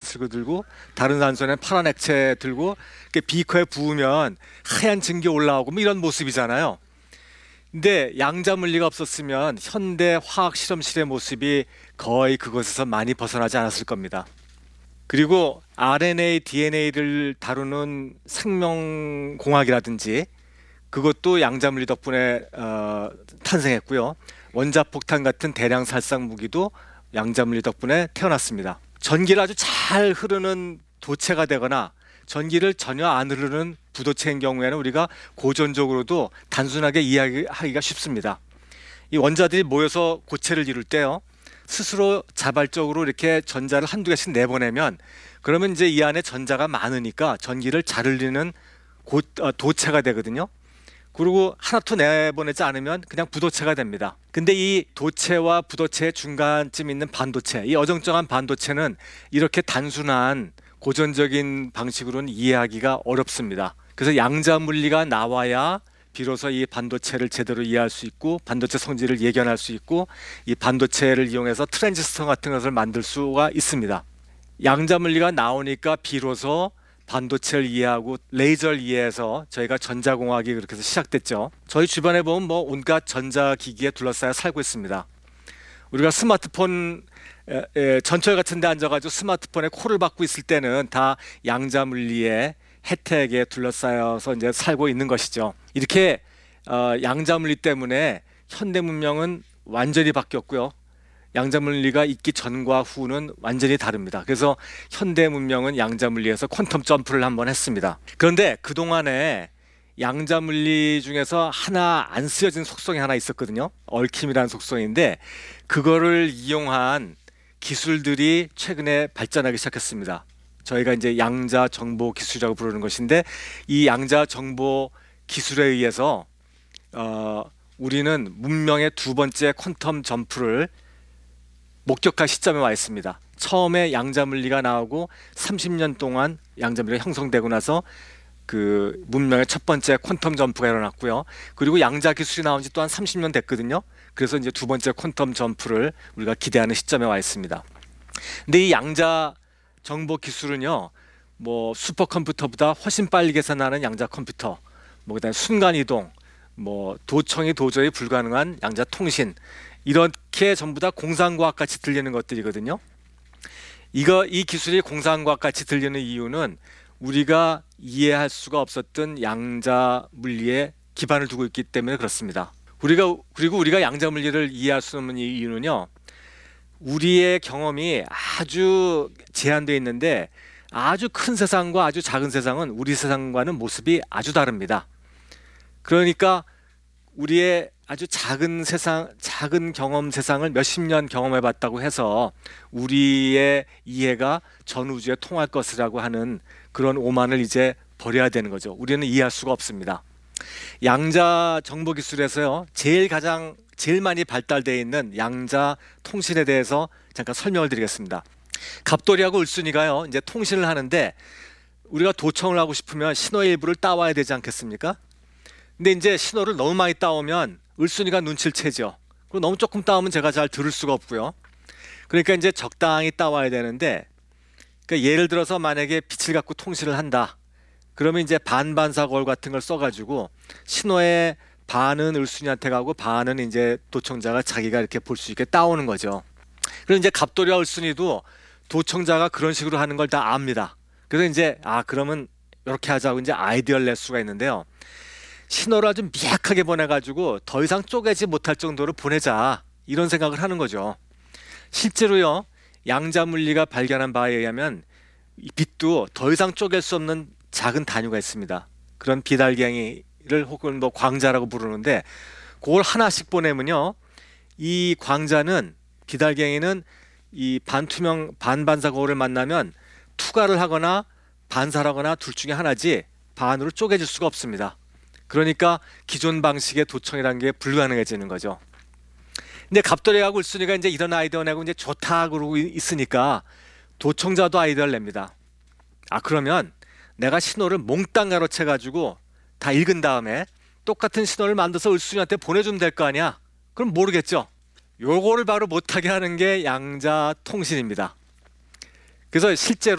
파란색을 들고 다른 산소는 파란 액체 들고 이렇게 비커에 부으면 하얀 증기 올라오고 뭐 이런 모습이잖아요. 근데 양자 물리가 없었으면 현대 화학 실험실의 모습이 거의 그것에서 많이 벗어나지 않았을 겁니다. 그리고 RNA, DNA를 다루는 생명공학이라든지 그것도 양자 물리 덕분에 탄생했고요. 원자폭탄 같은 대량 살상 무기도 양자 물리 덕분에 태어났습니다. 전기를 아주 잘 흐르는 도체가 되거나 전기를 전혀 안 흐르는 부도체인 경우에는 우리가 고전적으로도 단순하게 이해하기가 쉽습니다. 이 원자들이 모여서 고체를 이룰 때요, 스스로 자발적으로 이렇게 전자를 한두 개씩 내보내면 그러면 이제 이 안에 전자가 많으니까 전기를 잘 흘리는 도체가 되거든요. 그리고 하나도 내보내지 않으면 그냥 부도체가 됩니다. 근데 이 도체와 부도체의 중간쯤 있는 반도체, 이 어정쩡한 반도체는 이렇게 단순한 고전적인 방식으로는 이해하기가 어렵습니다. 그래서 양자 물리가 나와야 비로소 이 반도체를 제대로 이해할 수 있고 반도체 성질을 예견할 수 있고 이 반도체를 이용해서 트랜지스터 같은 것을 만들 수가 있습니다. 양자 물리가 나오니까 비로소 반도체를 이해하고 레이저를 이해해서 저희가 전자공학이 그렇게 해서 시작됐죠. 저희 주변에 보면 뭐 온갖 전자기기에 둘러싸여 살고 있습니다. 우리가 스마트폰 전철 같은 데 앉아가지고 스마트폰에 콜을 받고 있을 때는 다 양자 물리의 혜택에 둘러싸여서 이제 살고 있는 것이죠. 이렇게 양자 물리 때문에 현대 문명은 완전히 바뀌었고요. 양자 물리가 있기 전과 후는 완전히 다릅니다. 그래서 현대 문명은 양자 물리에서 퀀텀 점프를 한번 했습니다. 그런데 그동안에 양자 물리 중에서 하나 안 쓰여진 속성이 하나 있었거든요. 얽힘이라는 속성인데 그거를 이용한 기술들이 최근에 발전하기 시작했습니다. 저희가 이제 양자 정보 기술이라고 부르는 것인데 이 양자 정보 기술에 의해서 우리는 문명의 두 번째 퀀텀 점프를 목격할 시점에 와 있습니다. 처음에 양자 물리가 나오고 30년 동안 양자 물리가 형성되고 나서 그 문명의 첫 번째 퀀텀 점프가 일어났고요. 그리고 양자 기술이 나온 지 또한 30년 됐거든요. 그래서 이제 두 번째 퀀텀 점프를 우리가 기대하는 시점에 와 있습니다. 근데 이 양자 정보 기술은요, 뭐 슈퍼컴퓨터보다 훨씬 빨리 계산하는 양자 컴퓨터, 뭐 그다음에 순간 이동, 뭐 도청이 도저히 불가능한 양자 통신, 이렇게 전부 다 공상과학 같이 들리는 것들이거든요. 이 기술이 공상과학 같이 들리는 이유는 우리가 이해할 수가 없었던 양자 물리에 기반을 두고 있기 때문에 그렇습니다. 그리고 우리가 양자 물리를 이해할 수 없는 이유는요, 우리의 경험이 아주 제한되어 있는데 아주 큰 세상과 아주 작은 세상은 우리 세상과는 모습이 아주 다릅니다. 그러니까 우리의 아주 작은 세상, 작은 경험 세상을 몇십 년 경험해 봤다고 해서 우리의 이해가 전 우주에 통할 것이라고 하는 그런 오만을 이제 버려야 되는 거죠. 우리는 이해할 수가 없습니다. 양자 정보 기술에서요, 제일 많이 발달되어 있는 양자 통신에 대해서 잠깐 설명을 드리겠습니다. 갑돌이하고 을순이가요, 이제 통신을 하는데 우리가 도청을 하고 싶으면 신호의 일부를 따와야 되지 않겠습니까? 근데 이제 신호를 너무 많이 따오면 을순이가 눈치를 채죠. 그리고 너무 조금 따오면 제가 잘 들을 수가 없고요. 그러니까 이제 적당히 따와야 되는데, 그러니까 예를 들어서 만약에 빛을 갖고 통신을 한다. 그러면 이제 반반사 거울 같은 걸 써가지고 신호의 반은 을순이한테 가고 반은 이제 도청자가 자기가 이렇게 볼 수 있게 따오는 거죠. 그리고 이제 갑돌이와 을순이도 도청자가 그런 식으로 하는 걸 다 압니다. 그래서 이제 그러면 이렇게 하자고 이제 아이디어를 낼 수가 있는데요. 신호를 아주 미약하게 보내가지고 더 이상 쪼개지 못할 정도로 보내자, 이런 생각을 하는 거죠. 실제로요, 양자 물리가 발견한 바에 의하면 이 빛도 더 이상 쪼갤 수 없는 작은 단위가 있습니다. 그런 비달갱이를 혹은 뭐 광자라고 부르는데 그걸 하나씩 보내면요, 이 광자는, 비달갱이는 이 반투명 반반사 거울을 만나면 투과를 하거나 반사하거나 둘 중에 하나지 반으로 쪼개질 수가 없습니다. 그러니까 기존 방식의 도청이라는 게 불가능해지는 거죠. 근데 갑돌이하고 을순이가 이제 이런 아이디어 내고 이제 좋다 그러고 있으니까 도청자도 아이디어를 냅니다. 그러면 내가 신호를 몽땅 가로채 가지고 다 읽은 다음에 똑같은 신호를 만들어서 을순이한테 보내주면 될 거 아니야? 그럼 모르겠죠. 요거를 바로 못하게 하는 게 양자 통신입니다. 그래서 실제로